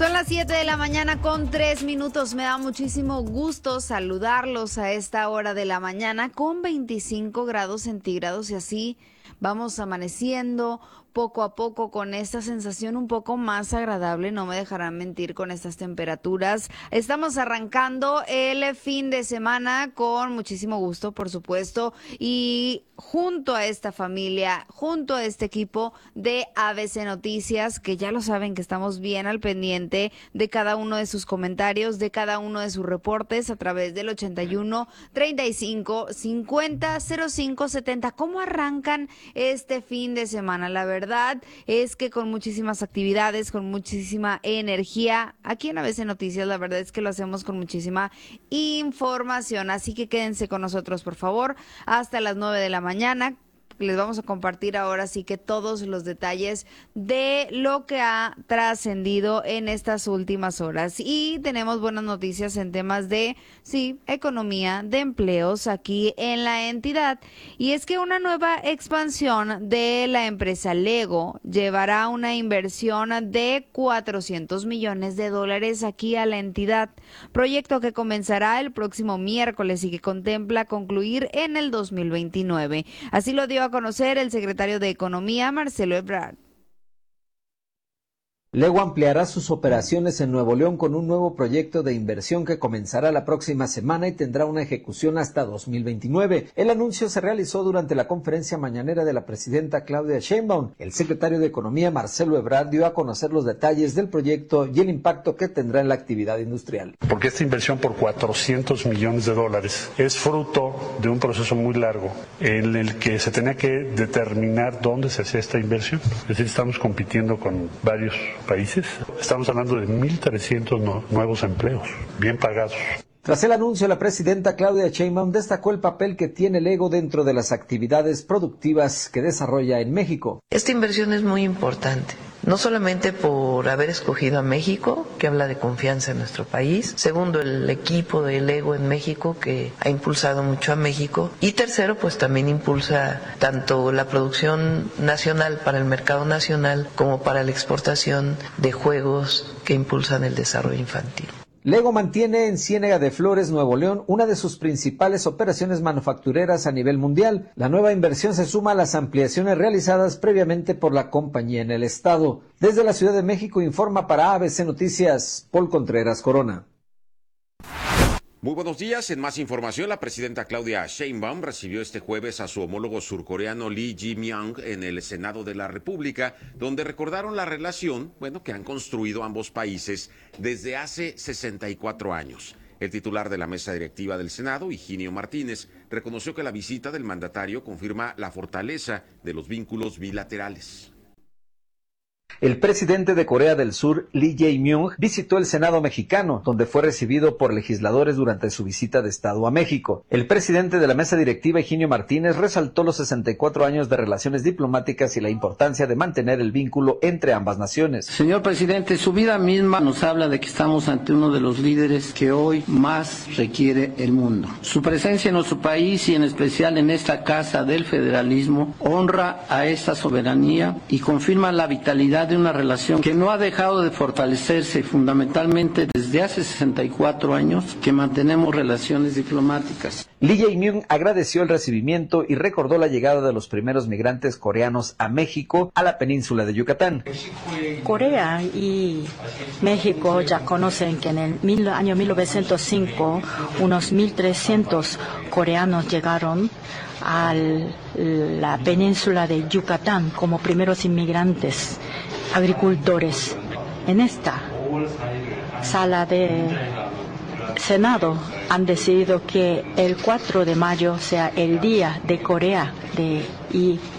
Son las 7 de la mañana con 3 minutos. Me da muchísimo gusto saludarlos a esta hora de la mañana con 25 grados centígrados y así vamos amaneciendo poco a poco con esta sensación un poco más agradable, no me dejarán mentir con estas temperaturas. Estamos arrancando el fin de semana con muchísimo gusto, por supuesto, y junto a esta familia, junto a este equipo de ABC Noticias, que ya lo saben que estamos bien al pendiente de cada uno de sus comentarios, de cada uno de sus reportes a través del 81 35 50 05 70. ¿Cómo arrancan este fin de semana? La verdad es que con muchísimas actividades, con muchísima energía, aquí en ABC Noticias la verdad es que lo hacemos con muchísima información, así que quédense con nosotros por favor hasta las 9 de la mañana. Les vamos a compartir ahora sí que todos los detalles de lo que ha trascendido en estas últimas horas. Y tenemos buenas noticias en temas de, sí, economía, de empleos aquí en la entidad. Y es que una nueva expansión de la empresa Lego llevará una inversión de $400 millones aquí a la entidad. Proyecto que comenzará el próximo miércoles y que contempla concluir en el 2029. Así lo dio a conocer el secretario de Economía, Marcelo Ebrard. Lego ampliará sus operaciones en Nuevo León con un nuevo proyecto de inversión que comenzará la próxima semana y tendrá una ejecución hasta 2029. El anuncio se realizó durante la conferencia mañanera de la presidenta Claudia Sheinbaum. El secretario de Economía, Marcelo Ebrard, dio a conocer los detalles del proyecto y el impacto que tendrá en la actividad industrial. Porque esta inversión por $400 millones es fruto de un proceso muy largo en el que se tenía que determinar dónde se hacía esta inversión. Es decir, estamos compitiendo con varios países. Estamos hablando de 1,300 nuevos empleos, bien pagados. Tras el anuncio, la presidenta Claudia Sheinbaum destacó el papel que tiene Lego dentro de las actividades productivas que desarrolla en México. Esta inversión es muy importante, no solamente por haber escogido a México, que habla de confianza en nuestro país. Segundo, el equipo de Lego en México, que ha impulsado mucho a México. Y tercero, pues también impulsa tanto la producción nacional para el mercado nacional como para la exportación de juegos que impulsan el desarrollo infantil. Lego mantiene en Ciénega de Flores, Nuevo León, una de sus principales operaciones manufactureras a nivel mundial. La nueva inversión se suma a las ampliaciones realizadas previamente por la compañía en el estado. Desde la Ciudad de México informa para ABC Noticias, Paul Contreras Corona. Muy buenos días. En más información, la presidenta Claudia Sheinbaum recibió este jueves a su homólogo surcoreano Lee Jae-myung en el Senado de la República, donde recordaron la relación, que han construido ambos países desde hace 64 años. El titular de la mesa directiva del Senado, Higinio Martínez, reconoció que la visita del mandatario confirma la fortaleza de los vínculos bilaterales. El presidente de Corea del Sur, Lee Jae-myung, visitó el Senado mexicano, donde fue recibido por legisladores durante su visita de Estado a México. El presidente de la mesa directiva, Higinio Martínez, resaltó los 64 años de relaciones diplomáticas y la importancia de mantener el vínculo entre ambas naciones. Señor presidente, su vida misma nos habla de que estamos ante uno de los líderes que hoy más requiere el mundo. Su presencia en nuestro país y en especial en esta casa del federalismo honra a esta soberanía y confirma la vitalidad de una relación que no ha dejado de fortalecerse fundamentalmente desde hace 64 años que mantenemos relaciones diplomáticas. Lee Jae-myung agradeció el recibimiento y recordó la llegada de los primeros migrantes coreanos a México, a la península de Yucatán. Corea y México ya conocen que en el año 1905 unos 1,300 coreanos llegaron a la península de Yucatán como primeros inmigrantes, agricultores. En esta sala de Senado han decidido que el 4 de mayo sea el Día de Corea y